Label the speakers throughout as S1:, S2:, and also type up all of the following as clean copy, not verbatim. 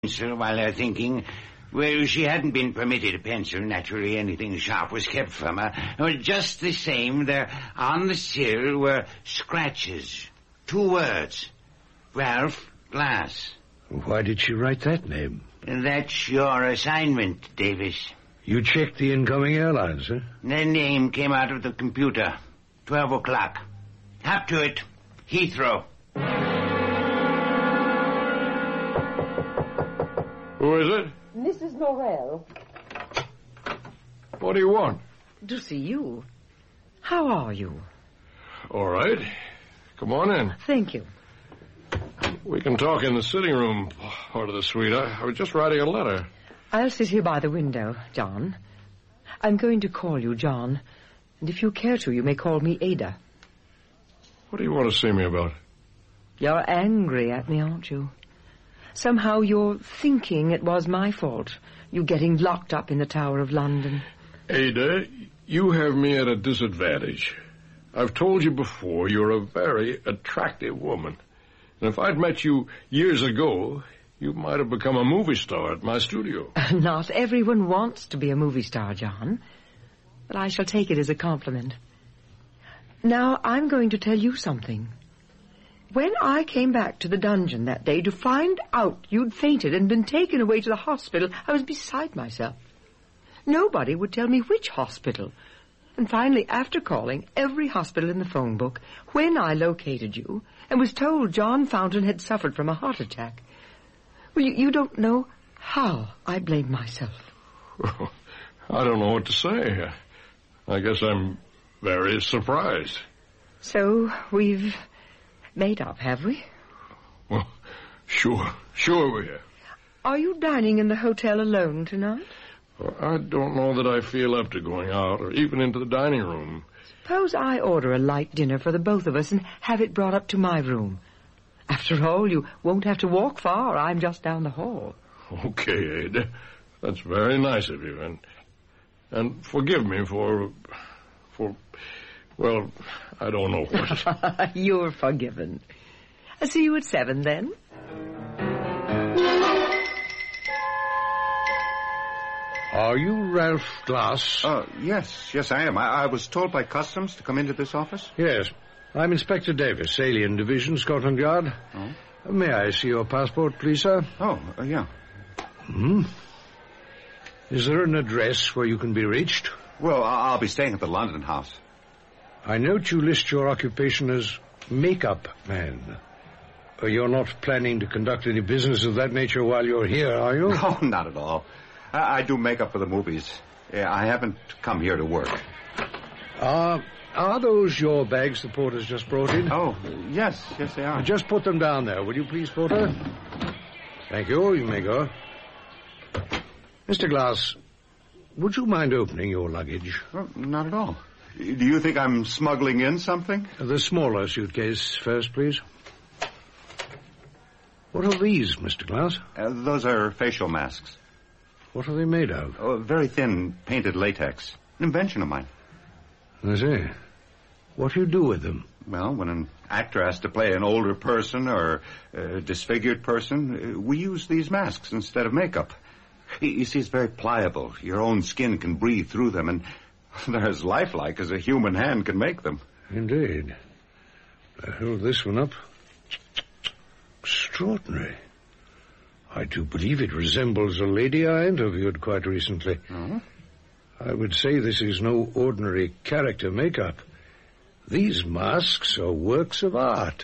S1: pencil while her thinking. Well, she hadn't been permitted a pencil. Naturally, anything sharp was kept from her. Well, just the same, there on the sill were scratches. 2 words. Ralph Glass.
S2: Why did she write that name?
S1: That's your assignment, Davis.
S2: You checked the incoming airlines, huh?
S1: The name came out of the computer. 12 o'clock. Up to it. Heathrow.
S3: Who is it?
S4: Mrs. Norrell.
S3: What do you want?
S4: To see you. How are you?
S3: All right. Come on in.
S4: Thank you.
S3: We can talk in the sitting room part of the suite. I was just writing a letter.
S4: I'll sit here by the window, John. I'm going to call you John. And if you care to, you may call me Ada.
S3: What do you want to see me about?
S4: You're angry at me, aren't you? Somehow you're thinking it was my fault, you getting locked up in the Tower of London.
S3: Ada, you have me at a disadvantage. I've told you before, you're a very attractive woman. And if I'd met you years ago, you might have become a movie star at my studio.
S4: Not everyone wants to be a movie star, John. But I shall take it as a compliment. Now, I'm going to tell you something. When I came back to the dungeon that day to find out you'd fainted and been taken away to the hospital, I was beside myself. Nobody would tell me which hospital. And finally, after calling every hospital in the phone book, when I located you and was told John Fountain had suffered from a heart attack, well, you don't know how I blamed myself.
S3: Well, I don't know what to say. I guess I'm very surprised.
S4: So we've made up, have we?
S3: Well, sure we have.
S4: Are you dining in the hotel alone tonight?
S3: Well, I don't know that I feel up to going out or even into the dining room.
S4: Suppose I order a light dinner for the both of us and have it brought up to my room. After all, you won't have to walk far. I'm just down the hall.
S3: Okay, Ada. That's very nice of you. And forgive me for, well, I don't know what.
S4: You're forgiven. I'll see you at 7, then.
S2: Are you Ralph Glass?
S5: Yes, I am. I was told by Customs to come into this office.
S2: Yes. I'm Inspector Davis, Alien Division, Scotland Yard.
S5: Oh?
S2: May I see your passport, please, sir?
S5: Yeah.
S2: Is there an address where you can be reached?
S5: Well, I'll be staying at the London house.
S2: I note you list your occupation as makeup man. You're not planning to conduct any business of that nature while you're here, are you?
S5: No, not at all. I do makeup for the movies. I haven't come here to work.
S2: Are those your bags the porter's just brought in?
S5: Oh, yes, they are.
S2: Just put them down there, will you please, porter? Thank you. You may go. Mr. Glass, would you mind opening your luggage?
S5: Well, not at all. Do you think I'm smuggling in something?
S2: The smaller suitcase first, please. What are these, Mr. Glass?
S5: Those are facial masks.
S2: What are they made of?
S5: Oh, very thin, painted latex. An invention of mine.
S2: I see. What do you do with them?
S5: Well, when an actor has to play an older person or a disfigured person, we use these masks instead of makeup. You see, it's very pliable. Your own skin can breathe through them, and they're as lifelike as a human hand can make them.
S2: Indeed. I hold this one up. Extraordinary. I do believe it resembles a lady I interviewed quite recently.
S5: Oh?
S2: I would say this is no ordinary character makeup. These masks are works of art.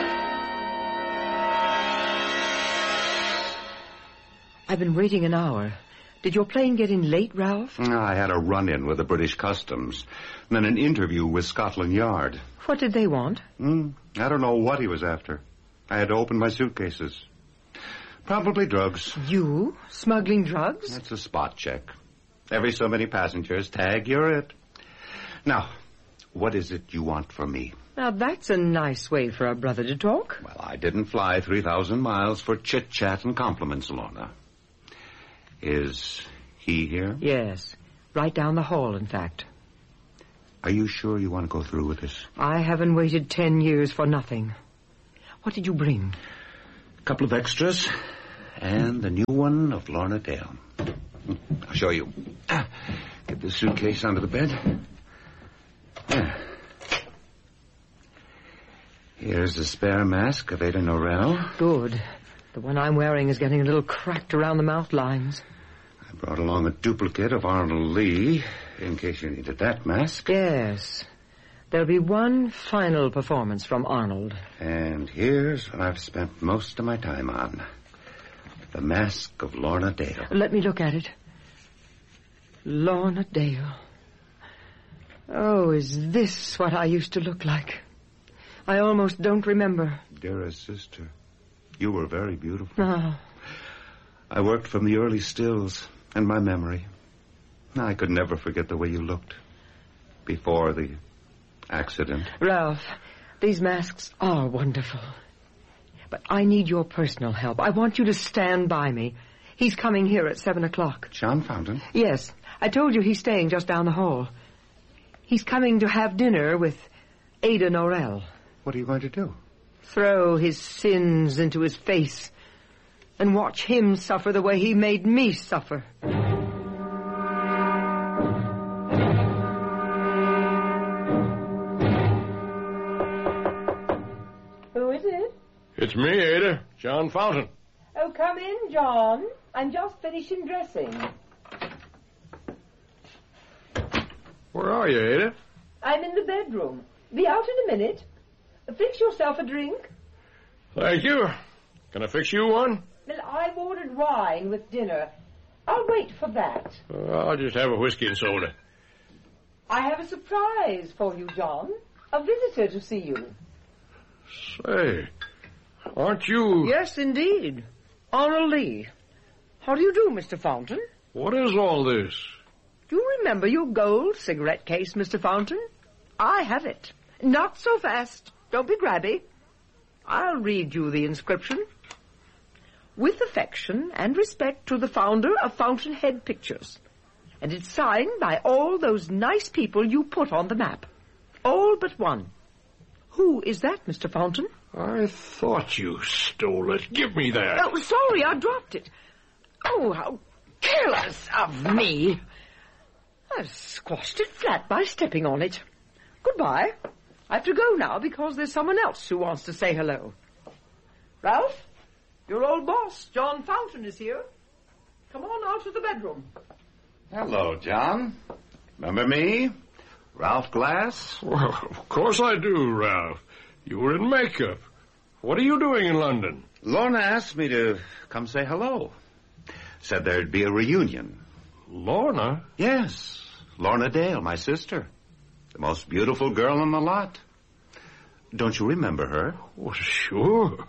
S4: I've been waiting an hour. Did your plane get in late, Ralph?
S5: I had a run-in with the British Customs, and then an interview with Scotland Yard.
S4: What did they want?
S5: I don't know what he was after. I had to open my suitcases. Probably drugs.
S4: You? Smuggling drugs?
S5: That's a spot check. Every so many passengers, tag, you're it. Now, what is it you want from me?
S4: Now, that's a nice way for a brother to talk.
S5: Well, I didn't fly 3,000 miles for chit-chat and compliments, Lorna. Is he here?
S4: Yes. Right down the hall, in fact.
S5: Are you sure you want to go through with this?
S4: I haven't waited 10 years for nothing. What did you bring?
S5: A couple of extras.
S1: And the new one of Lorna Dale. I'll show you. Get the suitcase under the bed. Here's the spare mask of Ada Norrell.
S4: Good. The one I'm wearing is getting a little cracked around the mouth lines.
S1: I brought along a duplicate of Arnold Lee, in case you needed that mask.
S4: Yes. There'll be one final performance from Arnold.
S1: And here's what I've spent most of my time on. The Mask of Lorna Dale.
S4: Let me look at it. Lorna Dale. Oh, is this what I used to look like? I almost don't remember.
S1: Dearest sister, you were very beautiful.
S4: Oh.
S1: I worked from the early stills, and my memory. I could never forget the way you looked. Before the accident.
S4: Ralph, these masks are wonderful. But I need your personal help. I want you to stand by me. He's coming here at 7 o'clock.
S1: John Fountain?
S4: Yes. I told you he's staying just down the hall. He's coming to have dinner with Ada Norrell.
S1: What are you going to do?
S4: Throw his sins into his face and watch him suffer the way he made me suffer.
S6: Who is it?
S3: It's me, Ada. John Fountain.
S6: Oh, come in, John. I'm just finishing dressing.
S3: Where are you, Ada?
S6: I'm in the bedroom. Be out in a minute. Fix yourself a drink.
S3: Thank you. Can I fix you one?
S6: Well, I've ordered wine with dinner. I'll wait for that.
S3: I'll just have a whiskey and soda.
S6: I have a surprise for you, John. A visitor to see you.
S3: Say, aren't you...
S4: Yes, indeed. Arnold Lee. How do you do, Mr. Fountain?
S3: What is all this?
S4: Do you remember your gold cigarette case, Mr. Fountain? I have it. Not so fast. Don't be grabby. I'll read you the inscription. With affection and respect to the founder of Fountainhead Pictures. And it's signed by all those nice people you put on the map. All but one. Who is that, Mr. Fountain?
S3: I thought you stole it. Give me that.
S4: Oh, sorry, I dropped it. Oh, how careless of me. I've squashed it flat by stepping on it. Goodbye. I have to go now because there's someone else who wants to say hello. Ralph, your old boss, John Fountain, is here. Come on out to the bedroom.
S1: Hello, John. Remember me? Ralph Glass?
S3: Well, of course I do, Ralph. You were in makeup. What are you doing in London?
S1: Lorna asked me to come say hello. Said there'd be a reunion.
S3: Lorna?
S1: Yes, Lorna Dale, my sister. The most beautiful girl in the lot. Don't you remember her?
S3: Oh, sure.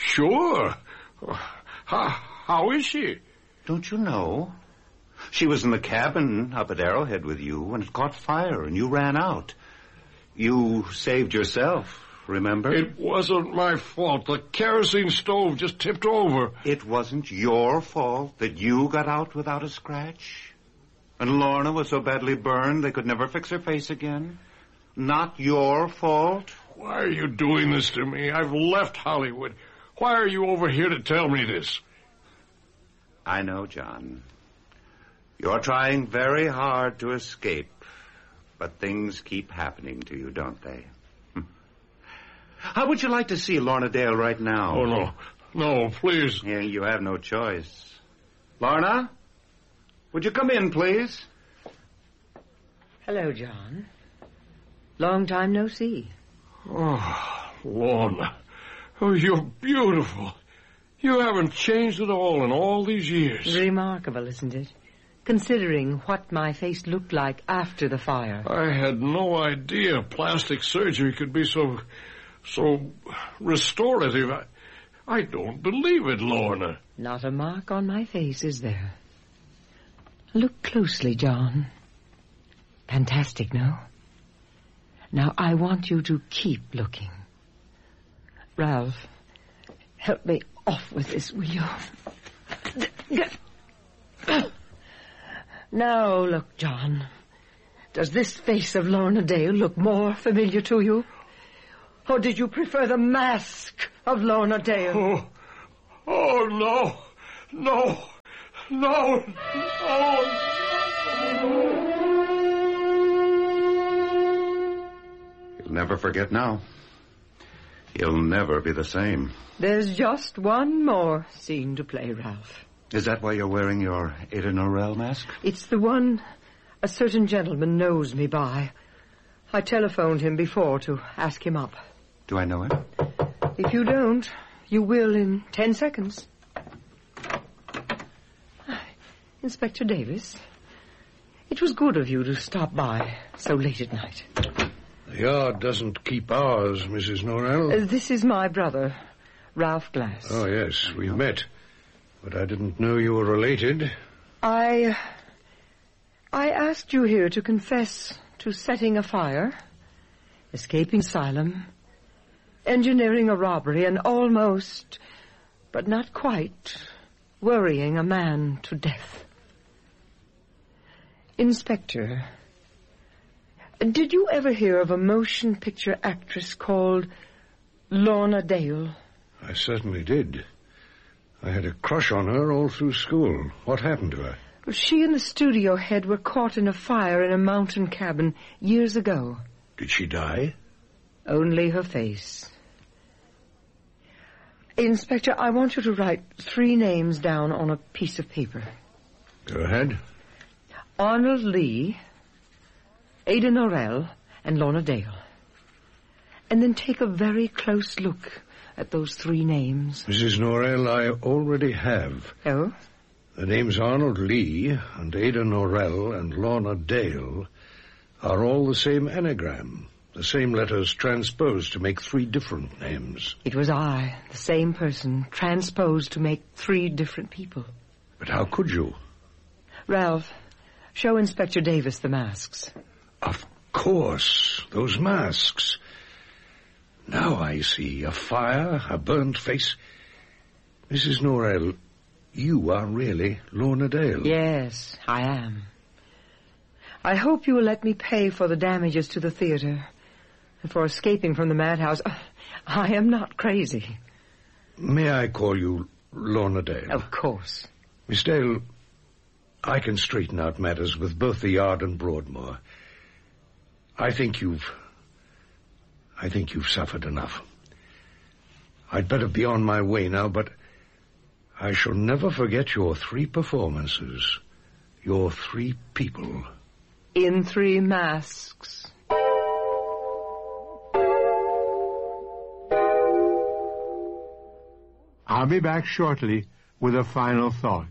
S3: How is she?
S1: Don't you know? She was in the cabin up at Arrowhead with you when it caught fire and you ran out. You saved yourself, remember?
S3: It wasn't my fault. The kerosene stove just tipped over.
S1: It wasn't your fault that you got out without a scratch? And Lorna was so badly burned they could never fix her face again? Not your fault?
S3: Why are you doing this to me? I've left Hollywood. Why are you over here to tell me this?
S1: I know, John. You're trying very hard to escape, but things keep happening to you, don't they? How would you like to see Lorna Dale right now?
S3: Oh, no. No, please.
S1: Yeah, you have no choice. Lorna, would you come in, please?
S4: Hello, John. Long time no see.
S3: Oh, Lorna. Oh, you're beautiful. You haven't changed at all in all these years.
S4: Remarkable, isn't it? Considering what my face looked like after the fire.
S3: I had no idea plastic surgery could be so restorative. I don't believe it, Lorna.
S4: Not a mark on my face, is there? Look closely, John. Fantastic, no? Now, I want you to keep looking. Ralph, help me off with this, will you? Now, look, John. Does this face of Lorna Dale look more familiar to you? Or did you prefer the mask of Lorna Dale?
S3: Oh, no. No! No! No!
S5: He'll never forget now. He'll never be the same.
S4: There's just one more scene to play, Ralph.
S5: Is that why you're wearing your Ada Norrell mask?
S4: It's the one a certain gentleman knows me by. I telephoned him before to ask him up.
S5: Do I know him?
S4: If you don't, you will in 10 seconds. Inspector Davis, it was good of you to stop by so late at night.
S2: The yard doesn't keep hours, Mrs. Norrell.
S4: This is my brother, Ralph Glass.
S2: Oh, yes, we've met. But I didn't know you were related.
S4: I asked you here to confess to setting a fire, escaping asylum, engineering a robbery, and almost, but not quite, worrying a man to death. Inspector, did you ever hear of a motion picture actress called Lorna Dale?
S2: I certainly did. I had a crush on her all through school. What happened to her?
S4: She and the studio head were caught in a fire in a mountain cabin years ago.
S2: Did she die?
S4: Only her face. Inspector, I want you to write 3 names down on a piece of paper.
S2: Go ahead.
S4: Arnold Lee, Ada Norrell, and Lorna Dale. And then take a very close look at those 3 names.
S2: Mrs. Norrell, I already have.
S4: Oh?
S2: The names Arnold Lee and Ada Norrell and Lorna Dale are all the same anagram, the same letters transposed to make 3 different names.
S4: It was I, the same person, transposed to make 3 different people.
S2: But how could you?
S4: Ralph, show Inspector Davis the masks.
S2: Of course, those masks. Now I see a fire, a burnt face. Mrs. Norrell, you are really Lorna Dale.
S4: Yes, I am. I hope you will let me pay for the damages to the theater and for escaping from the madhouse. I am not crazy.
S2: May I call you Lorna Dale?
S4: Of course.
S2: Miss Dale, I can straighten out matters with both the Yard and Broadmoor. I think you've suffered enough. I'd better be on my way now, but I shall never forget your 3 performances. Your 3 people.
S4: In 3 masks.
S7: I'll be back shortly with a final thought.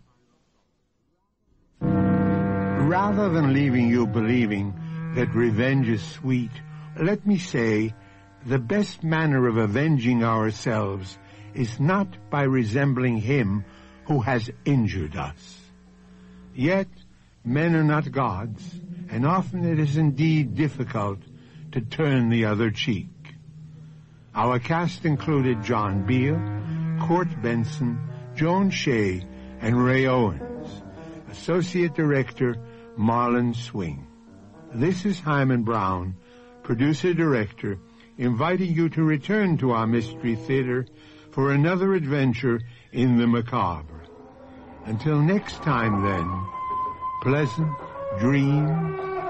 S7: Rather than leaving you believing that revenge is sweet, let me say the best manner of avenging ourselves is not by resembling him who has injured us. Yet, men are not gods, and often it is indeed difficult to turn the other cheek. Our cast included John Beale, Court Benson, Joan Shea, and Ray Owens. Associate Director, Marlon Swing. This is Hyman Brown, Producer-Director, inviting you to return to our Mystery Theater for another adventure in the macabre. Until next time, then, pleasant dreams